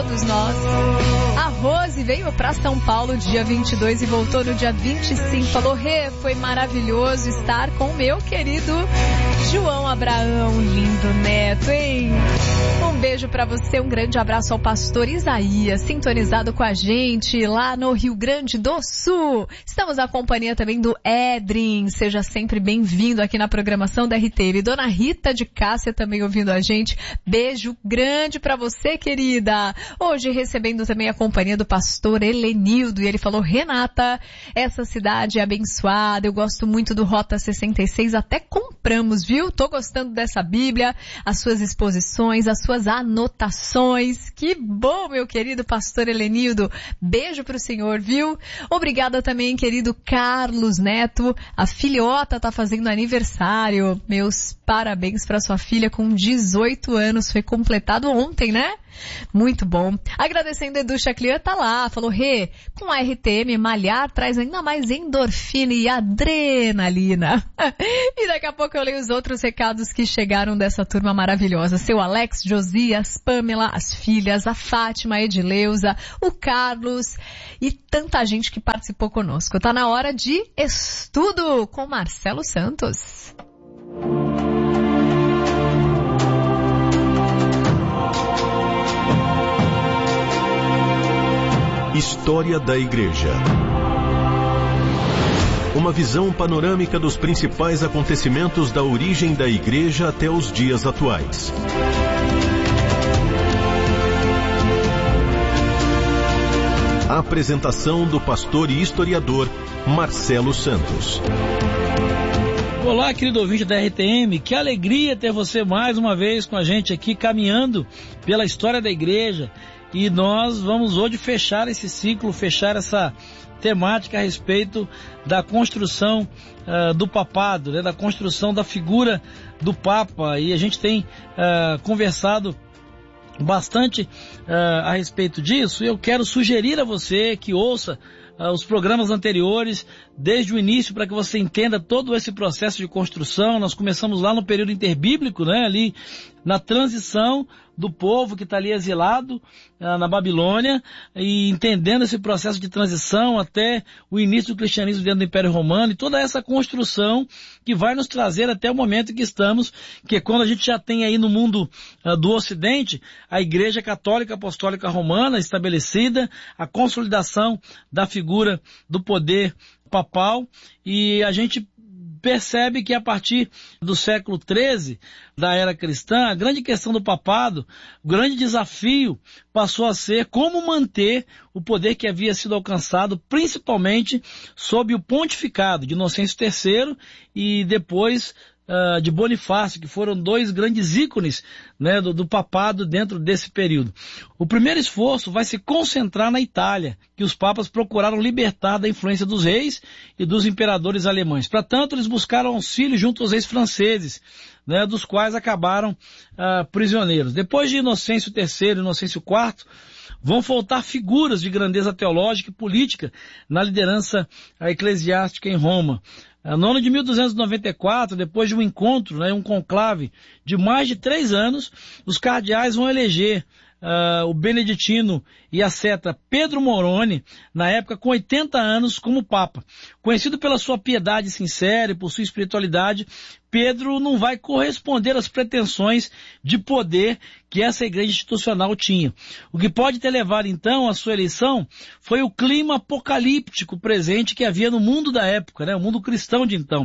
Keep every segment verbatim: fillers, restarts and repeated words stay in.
todos nós. A Rose veio para São Paulo dia vinte e dois e voltou no dia vinte e cinco. Falou, Rê, foi maravilhoso estar com o meu querido João Abraão, lindo neto, hein? Um beijo para você, um grande abraço ao pastor Isaías, sintonizado com a gente lá no Rio Grande do Sul. Estamos na companhia também do Edrin, seja sempre bem-vindo aqui na programação da R T L. Dona Rita de Cássia também ouvindo a gente. Beijo grande para você, querida. Hoje recebendo também a companhia do pastor Helenildo, e ele falou, Renata, essa cidade é abençoada, eu gosto muito do Rota sessenta e seis, até compramos, viu? Tô gostando dessa Bíblia, as suas exposições, as suas anotações. Que bom, meu querido pastor Helenildo. Beijo pro senhor, viu? Obrigada também, querido Carlos Neto. A filhota tá fazendo aniversário. Meus parabéns pra sua filha com dezoito anos. Foi completado ontem, né? Muito bom. Agradecendo Edu Chaclian, tá lá, falou, Rê, com a R T M, malhar traz ainda mais endorfina e adrenalina. E daqui a pouco eu leio os outros recados que chegaram dessa turma maravilhosa. Seu Alex, Josias, Pamela, as filhas, a Fátima, a Edileuza, o Carlos e tanta gente que participou conosco. Tá na hora de estudo com Marcelo Santos. História da Igreja. Uma visão panorâmica dos principais acontecimentos da origem da Igreja até os dias atuais. A apresentação do pastor e historiador Marcelo Santos. Olá, querido ouvinte da R T M, que alegria ter você mais uma vez com a gente aqui, caminhando pela história da Igreja. E nós vamos hoje fechar esse ciclo, fechar essa temática a respeito da construção uh, do papado, né, da construção da figura do Papa. E a gente tem uh, conversado bastante uh, a respeito disso. E eu quero sugerir a você que ouça uh, os programas anteriores desde o início, para que você entenda todo esse processo de construção. Nós começamos lá no período interbíblico, né, ali na transição do povo que está ali exilado uh, na Babilônia, e entendendo esse processo de transição até o início do cristianismo dentro do Império Romano, e toda essa construção que vai nos trazer até o momento em que estamos, que é quando a gente já tem aí no mundo uh, do Ocidente a Igreja Católica Apostólica Romana estabelecida, a consolidação da figura do poder papal, e a gente percebe que a partir do século treze, da era cristã, a grande questão do papado, o grande desafio passou a ser como manter o poder que havia sido alcançado, principalmente sob o pontificado de Inocêncio terceiro e depois uh, de Bonifácio, que foram dois grandes ícones, né, do, do papado dentro desse período. O primeiro esforço vai se concentrar na Itália, que os papas procuraram libertar da influência dos reis e dos imperadores alemães. Para tanto, eles buscaram auxílio junto aos reis franceses, né, dos quais acabaram uh, prisioneiros. Depois de Inocêncio terceiro e Inocêncio quarto, vão faltar figuras de grandeza teológica e política na liderança eclesiástica em Roma. No ano de mil duzentos e noventa e quatro, depois de um encontro, né, um conclave de mais de três anos, os cardeais vão eleger uh, o beneditino e asceta Pedro Moroni, na época com oitenta anos, como Papa. Conhecido pela sua piedade sincera e por sua espiritualidade, Pedro não vai corresponder às pretensões de poder que essa igreja institucional tinha. O que pode ter levado, então, à sua eleição foi o clima apocalíptico presente que havia no mundo da época, né? O mundo cristão de então.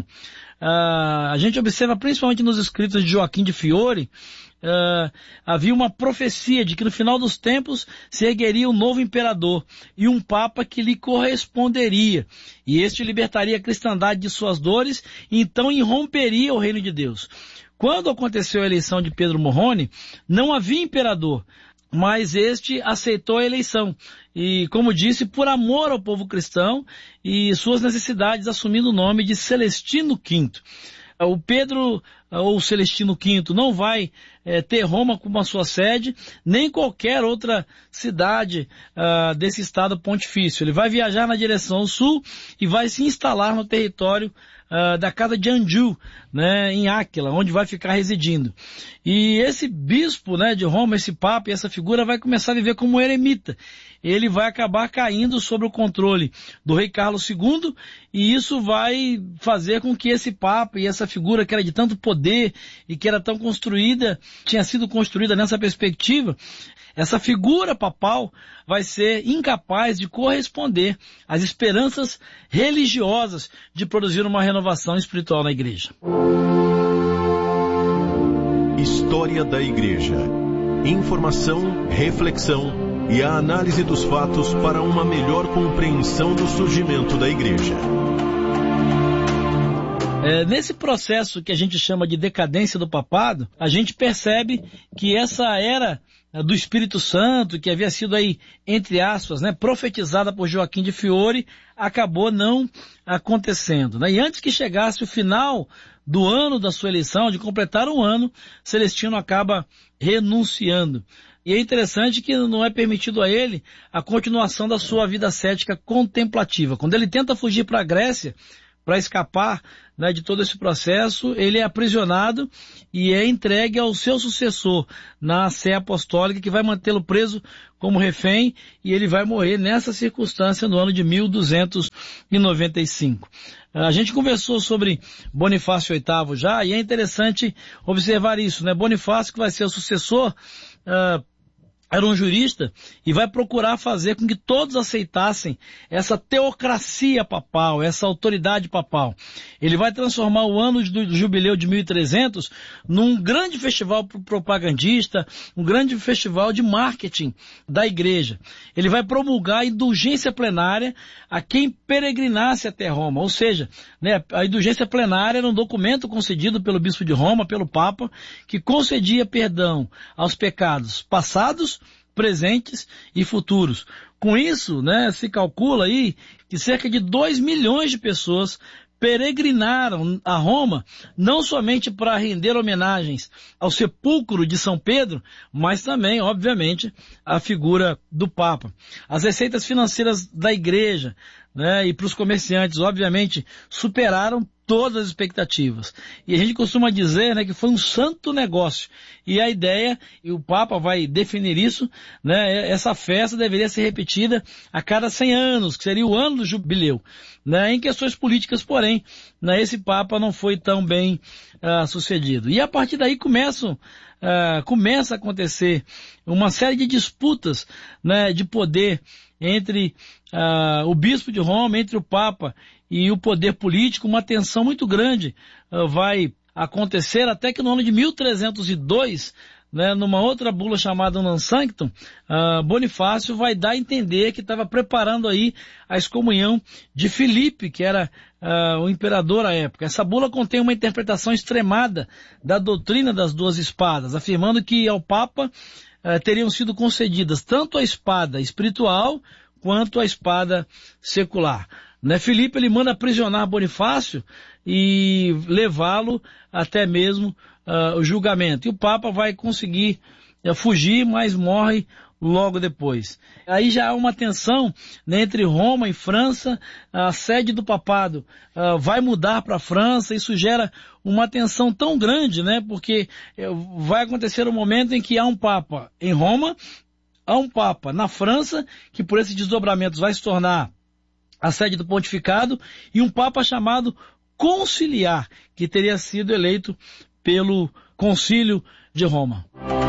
Uh, a gente observa principalmente nos escritos de Joaquim de Fiore, Uh, havia uma profecia de que no final dos tempos se ergueria um novo imperador e um papa que lhe corresponderia, e este libertaria a cristandade de suas dores e então irromperia o reino de Deus. Quando aconteceu a eleição de Pedro Moroni, não havia imperador, mas este aceitou a eleição e, como disse, por amor ao povo cristão e suas necessidades, assumindo o nome de Celestino quinto. O Pedro, ou Celestino quinto, não vai é, ter Roma como a sua sede, nem qualquer outra cidade uh, desse estado pontifício. Ele vai viajar na direção sul e vai se instalar no território Uh, da casa de Anjou, né, em Áquila, onde vai ficar residindo. E esse bispo, né, de Roma, esse papa, essa figura vai começar a viver como um eremita. Ele vai acabar caindo sob o controle do rei Carlos segundo, e isso vai fazer com que esse papa e essa figura que era de tanto poder e que era tão construída, tinha sido construída nessa perspectiva, essa figura papal vai ser incapaz de corresponder às esperanças religiosas de produzir uma renovação espiritual na igreja. História da Igreja. Informação, reflexão e a análise dos fatos para uma melhor compreensão do surgimento da igreja. É, nesse processo que a gente chama de decadência do papado, a gente percebe que essa era do Espírito Santo, que havia sido aí, entre aspas, né, profetizada por Joaquim de Fiore, acabou não acontecendo, né? E antes que chegasse o final do ano da sua eleição, de completar um ano, Celestino acaba renunciando. E é interessante que não é permitido a ele a continuação da sua vida ascética contemplativa. Quando ele tenta fugir para a Grécia, para escapar, né, de todo esse processo, ele é aprisionado e é entregue ao seu sucessor na Sé Apostólica, que vai mantê-lo preso como refém, e ele vai morrer nessa circunstância no ano de mil duzentos e noventa e cinco. A gente conversou sobre Bonifácio oitavo já, e é interessante observar isso, né? Bonifácio, que vai ser o sucessor, uh, era um jurista e vai procurar fazer com que todos aceitassem essa teocracia papal, essa autoridade papal. Ele vai transformar o ano do jubileu de mil e trezentos num grande festival propagandista, um grande festival de marketing da igreja. Ele vai promulgar a indulgência plenária a quem peregrinasse até Roma, ou seja, né, a indulgência plenária era um documento concedido pelo bispo de Roma, pelo Papa, que concedia perdão aos pecados passados, presentes e futuros. Com isso, né, se calcula aí que cerca de dois milhões de pessoas peregrinaram a Roma, não somente para render homenagens ao sepulcro de São Pedro, mas também, obviamente, à figura do Papa. As receitas financeiras da igreja, né, e para os comerciantes, obviamente, superaram todas as expectativas. E a gente costuma dizer, né, que foi um santo negócio. E a ideia, e o Papa vai definir isso, né, essa festa deveria ser repetida a cada cem anos, que seria o ano do jubileu. Né, em questões políticas, porém, né, esse Papa não foi tão bem uh, sucedido. E a partir daí começam, uh, começa a acontecer uma série de disputas, né, de poder entre uh, o bispo de Roma, entre o Papa e o poder político. Uma tensão muito grande uh, vai acontecer até que no ano de mil trezentos e dois, né, numa outra bula chamada Unam Sanctum, uh, Bonifácio vai dar a entender que estava preparando aí a excomunhão de Filipe, que era uh, o imperador à época. Essa bula contém uma interpretação extremada da doutrina das duas espadas, afirmando que ao Papa uh, teriam sido concedidas tanto a espada espiritual quanto a espada secular. Né, Filipe, ele manda aprisionar Bonifácio e levá-lo até mesmo uh, o julgamento. E o Papa vai conseguir uh, fugir, mas morre logo depois. Aí já há uma tensão, né, entre Roma e França. A sede do papado uh, vai mudar para a França. Isso gera uma tensão tão grande, né, porque uh, vai acontecer um momento em que há um Papa em Roma, há um Papa na França, que por esses desdobramentos vai se tornar a sede do pontificado, e um Papa chamado Conciliar, que teria sido eleito pelo Concílio de Roma.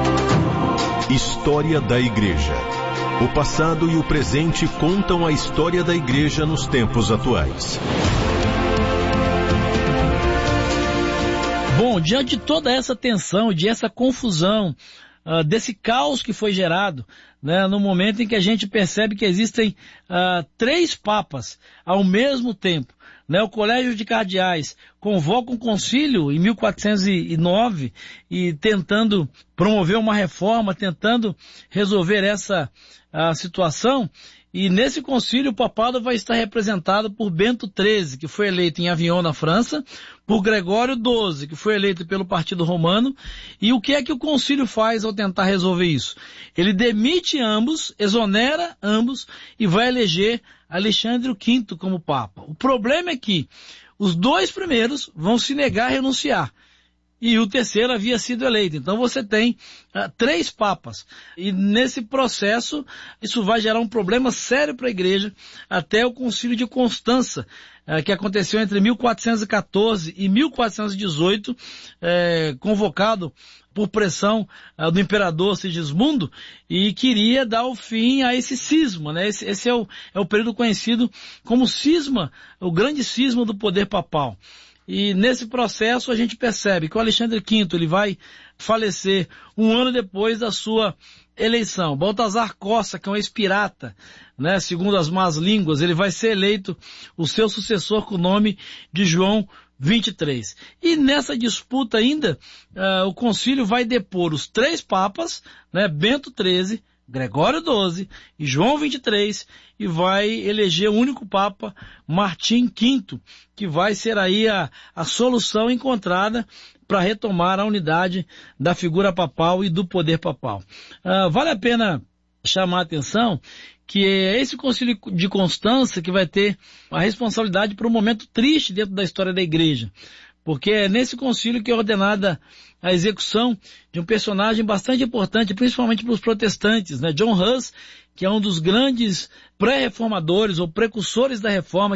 História da Igreja. O passado e o presente contam a história da Igreja nos tempos atuais. Bom, diante de toda essa tensão, de essa confusão, Uh, desse caos que foi gerado, né, no momento em que a gente percebe que existem uh, três papas ao mesmo tempo, né, o Colégio de Cardeais convoca um concílio em mil quatrocentos e nove e tentando promover uma reforma, tentando resolver essa uh, situação, E nesse concílio o papado vai estar representado por Bento treze, que foi eleito em Avignon, na França, por Gregório doze, que foi eleito pelo Partido Romano. E o que é que o concílio faz ao tentar resolver isso? Ele demite ambos, exonera ambos e vai eleger Alexandre o quinto como Papa. O problema é que os dois primeiros vão se negar a renunciar. E o terceiro havia sido eleito. Então você tem uh, três papas. E nesse processo, isso vai gerar um problema sério para a igreja até o concílio de Constança, uh, que aconteceu entre mil quatrocentos e quatorze e mil quatrocentos e dezoito, uh, convocado por pressão uh, do imperador Sigismundo, e queria dar o fim a esse cisma, né? Esse, esse é, o, é o período conhecido como cisma, o grande cisma do poder papal. E nesse processo a gente percebe que o Alexandre quinto ele vai falecer um ano depois da sua eleição. Baltazar Cossa, que é um ex-pirata, né, segundo as más línguas, ele vai ser eleito o seu sucessor com o nome de João vinte e três. E nessa disputa ainda, uh, o concílio vai depor os três papas, né, Bento treze, Gregório doze e João vinte e três, e vai eleger o único Papa, Martim quinto, que vai ser aí a, a solução encontrada para retomar a unidade da figura papal e do poder papal. Uh, vale a pena chamar a atenção que é esse concílio de Constança que vai ter a responsabilidade por um momento triste dentro da história da igreja. Porque é nesse concílio que é ordenada a execução de um personagem bastante importante, principalmente para os protestantes, né? John Huss, que é um dos grandes pré-reformadores ou precursores da reforma,